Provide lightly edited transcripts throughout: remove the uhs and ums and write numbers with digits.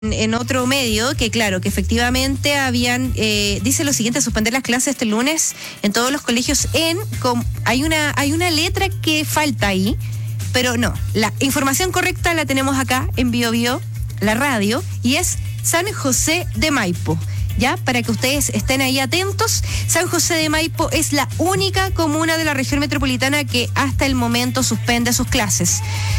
en otro medio que claro, que efectivamente habían, dice lo siguiente: suspender las clases este lunes en todos los colegios hay una letra que falta ahí, pero no, la información correcta la tenemos acá en Bio Bio, la radio, y es San José de Maipo. Ya, para que ustedes estén ahí atentos, San José de Maipo es la única comuna de la región metropolitana que hasta el momento suspende sus clases.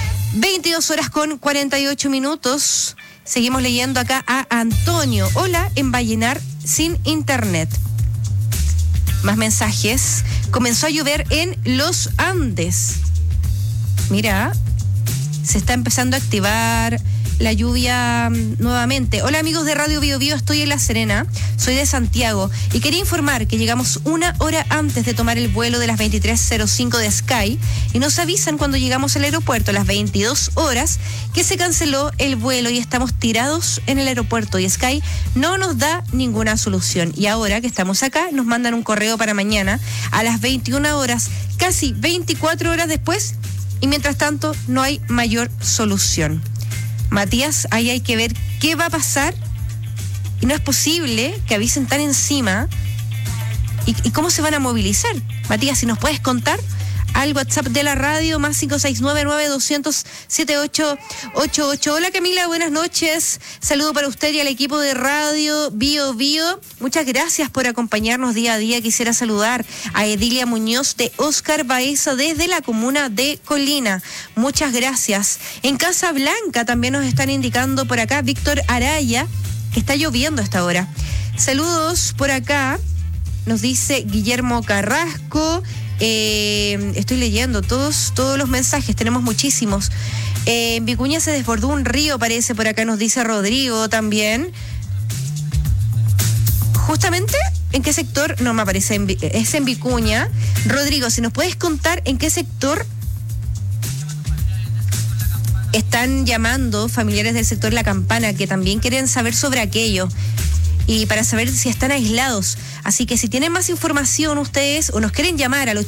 22:48. Seguimos leyendo acá a Antonio. Hola, en Vallenar sin internet. Más mensajes. Comenzó a llover en los Andes. Mira, se está empezando a activar la lluvia nuevamente. Hola amigos de Radio Bio Bio, estoy en La Serena, soy de Santiago y quería informar que llegamos una hora antes de tomar el vuelo de las 23:05 de Sky y nos avisan cuando llegamos al aeropuerto a las 22 horas que se canceló el vuelo y estamos tirados en el aeropuerto y Sky no nos da ninguna solución. Y ahora que estamos acá nos mandan un correo para mañana a las 21 horas, casi 24 horas después, y mientras tanto no hay mayor solución. Matías, ahí hay que ver qué va a pasar y no es posible que avisen tan encima y cómo se van a movilizar. Matías, si nos puedes contar al WhatsApp de la radio, más 569-9200-7888. Hola Camila, buenas noches. Saludo para usted y al equipo de Radio Bio Bio. Muchas gracias por acompañarnos día a día. Quisiera saludar a Edilia Muñoz de Oscar Baeza desde la comuna de Colina. Muchas gracias. En Casablanca también nos están indicando por acá Víctor Araya que está lloviendo a esta hora. Saludos por acá. Nos dice Guillermo Carrasco. Estoy leyendo todos los mensajes, tenemos muchísimos. En Vicuña se desbordó un río, parece, por acá nos dice Rodrigo también. Justamente, ¿en qué sector? No me aparece, es en Vicuña. Rodrigo, si nos puedes contar en qué sector están llamando familiares del sector La Campana, que también quieren saber sobre aquello. Y para saber si están aislados. Así que si tienen más información ustedes o nos quieren llamar al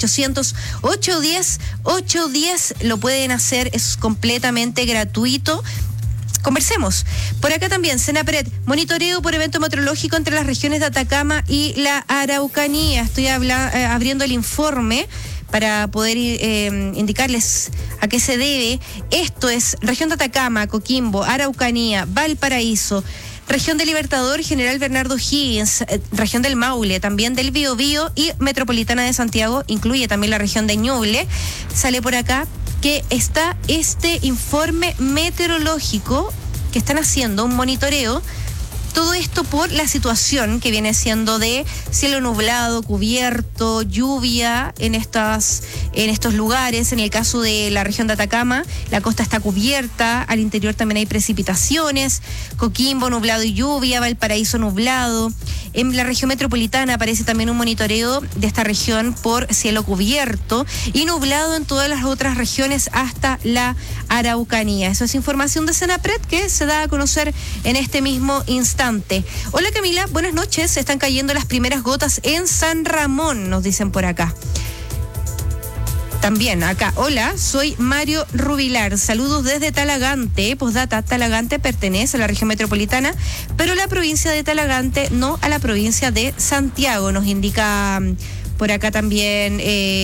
800-810-810, lo pueden hacer, es completamente gratuito. Conversemos. Por acá también, Senapred, monitoreo por evento meteorológico entre las regiones de Atacama y la Araucanía. Estoy abriendo el informe para poder indicarles a qué se debe. Esto es región de Atacama, Coquimbo, Araucanía, Valparaíso, región del Libertador, General Bernardo Higgins, región del Maule, también del Biobío y Metropolitana de Santiago, incluye también la región de Ñuble. Sale por acá que está este informe meteorológico que están haciendo, un monitoreo. Todo esto por la situación que viene siendo de cielo nublado, cubierto, lluvia en estos lugares. En el caso de la región de Atacama, la costa está cubierta, al interior también hay precipitaciones, Coquimbo nublado y lluvia, Valparaíso nublado. En la región metropolitana aparece también un monitoreo de esta región por cielo cubierto y nublado en todas las otras regiones hasta la Araucanía. Eso es información de Senapred que se da a conocer en este mismo instante. Hola Camila, buenas noches. Están cayendo las primeras gotas en San Ramón, nos dicen por acá. También acá, hola, soy Mario Rubilar, saludos desde Talagante. Postdata, Talagante pertenece a la región metropolitana, pero la provincia de Talagante no a la provincia de Santiago, nos indica por acá también.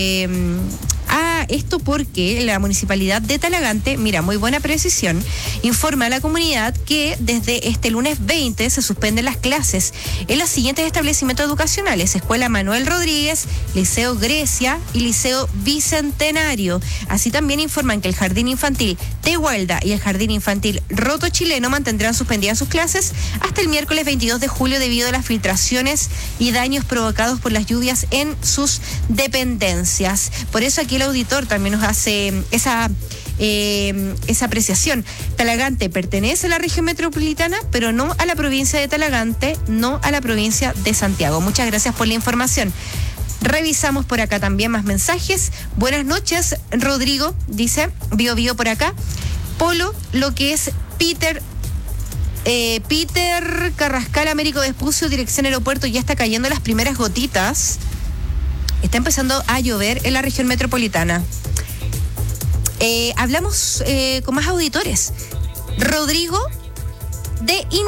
Esto porque la municipalidad de Talagante, mira, muy buena precisión, informa a la comunidad que desde este lunes 20 se suspenden las clases en los siguientes establecimientos educacionales: Escuela Manuel Rodríguez, Liceo Grecia y Liceo Bicentenario. Así también informan que el Jardín Infantil Tehuelda y el Jardín Infantil Roto Chileno mantendrán suspendidas sus clases hasta el miércoles 22 de julio debido a las filtraciones y daños provocados por las lluvias en sus dependencias. Por eso aquí el auditor también nos hace esa apreciación. Talagante pertenece a la región metropolitana, pero no a la provincia de Talagante, no a la provincia de Santiago. Muchas gracias por la información. Revisamos por acá también más mensajes. Buenas noches, Rodrigo, dice, Bio Bio por acá. Polo, lo que es Peter Carrascal, Américo Vespucio, dirección aeropuerto, ya está cayendo las primeras gotitas. Está empezando a llover en la región metropolitana. Hablamos con más auditores. Rodrigo de